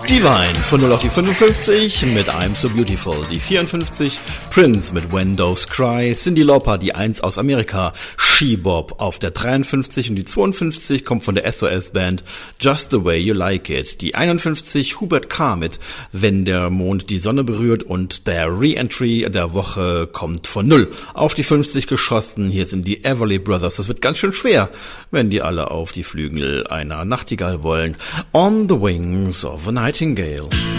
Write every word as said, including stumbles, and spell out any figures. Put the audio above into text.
Divine von null auf die fünfundfünfzig mit I'm So Beautiful, die vierundfünfzig, Prince mit When Doves Cry, Cyndi Lauper, die eins aus Amerika, She-Bop auf der dreiundfünfzig und die zweiundfünfzig kommt von der S O S-Band Just The Way You Like It, die einundfünfzig Hubert K. mit Wenn der Mond die Sonne berührt und der Re-Entry der Woche kommt von null auf die fünfzig geschossen, hier sind die Everly Brothers, das wird ganz schön schwer, wenn die alle auf die Flügel einer Nachtigall wollen, On the Wings of a Nightingale.